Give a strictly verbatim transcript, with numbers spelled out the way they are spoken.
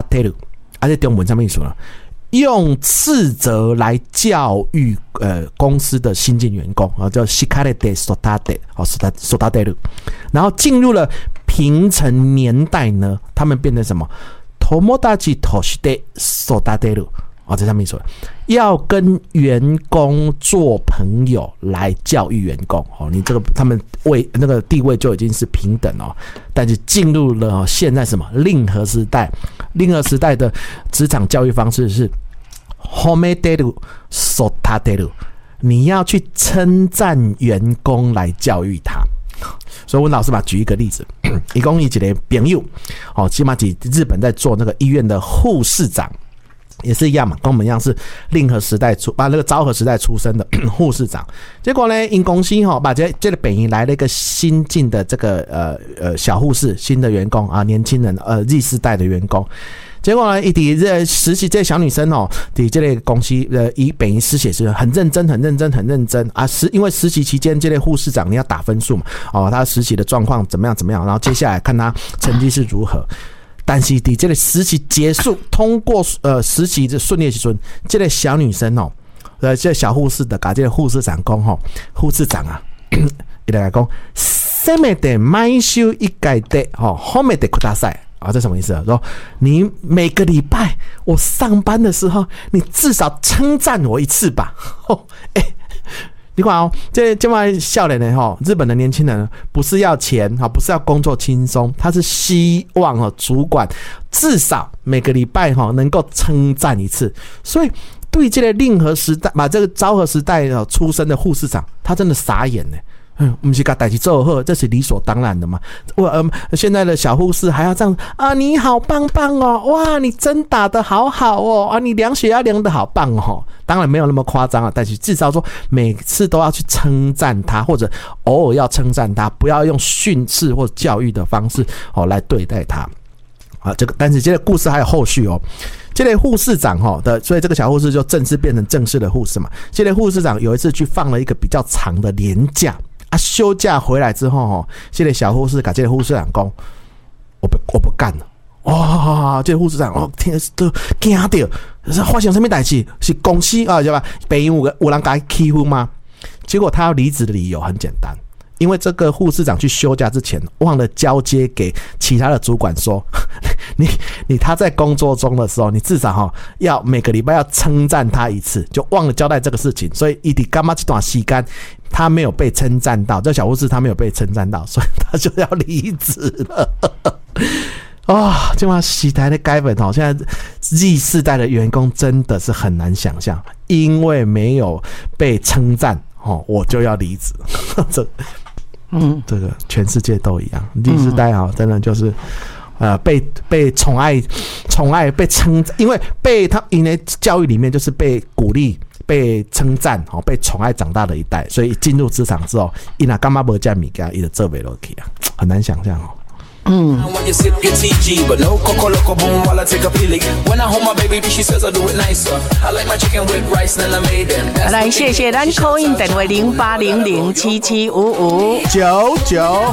てる，而且中文上面说了，用斥责来教育呃公司的新进员工啊，叫叱れて育て，哦，育てる。然后进入了平成年代呢，他们变成什么？友達として育てる。哦，在上面说要跟员工做朋友来教育员工哦，你这个他们位那个地位就已经是平等哦，但是进入了、哦、现在什么令和时代，令和时代的职场教育方式是褒めてる、育てる，你要去称赞员工来教育他。所以我老师把举一个例子，一共一几个朋友，哦，起码几日本在做那个医院的护士长。也是一样嘛，跟我们一样是令和时代出，把那个昭和时代出生的护士长。结果呢，因公司哈把这这个北营来了一个新进的这个呃呃小护士，新的员工啊，年轻人呃 Z 世代的员工。结果呢，一底这实习这小女生哦，底这类公司呃以北营实习是很认真、很认真、很认真啊。实因为实习期间这类护士长你要打分数嘛，哦，他实习的状况怎么样怎么样，然后接下来看他成绩是如何。但是在这个实习结束，通过呃实习的顺利的时候，这个小女生哦，呃，这个小护士的，甲这个护士长讲吼，护士长啊，伊来讲，せめて毎週一回で吼，褒めてください啊，这什么意思啊？说你每个礼拜我上班的时候，你至少称赞我一次吧。哦，哎、欸。你看哦，这这么少年的哈，日本的年轻人不是要钱哈，不是要工作轻松，他是希望哈主管至少每个礼拜哈能够称赞一次。所以对这个令和时代，把这个昭和时代出生的护士长，他真的傻眼呢。嗯，不是把代志做好，这是理所当然的嘛。我嗯，现在的小护士还要这样啊，你好棒棒哦，哇，你针打得好好哦，啊，你量血压量得好棒哦。当然没有那么夸张啊，但是至少说每次都要去称赞他，或者偶尔要称赞他，不要用训斥或教育的方式哦来对待他。啊，这个但是这个故事还有后续哦。这类护士长哈的，所以这个小护士就正式变成正式的护士嘛。这类护士长有一次去放了一个比较长的年假。啊，休假回来之后哦，这个小护士跟这个护士长讲，我不我不干了。哇，这个护士长哦，听都惊到，是发生什么代志？是公司啊，对吧？北营有个有人给他欺负吗？结果他要离职的理由很简单，因为这个护士长去休假之前忘了交接给其他的主管说，你你他在工作中的时候，你至少哈、哦、要每个礼拜要称赞他一次，就忘了交代这个事情，所以一直干嘛这段时间他没有被称赞到，这小护士他没有被称赞到，所以他就要离职了。哦，这么时代的改变哦，现在 Z 世代的员工真的是很难想象，因为没有被称赞哦，我就要离职。这嗯，这个全世界都一样 ，Z 世代啊、哦，真的就是。呃，被被宠爱，宠爱被称，因为被他因为教育里面就是被鼓励、被称赞、哦，被宠爱长大的一代，所以进入职场之后，伊那干嘛不加米加，伊就做不落去啊，很难想象哦。嗯。 来，谢谢咱 call in 电话零八零零七七五五九九。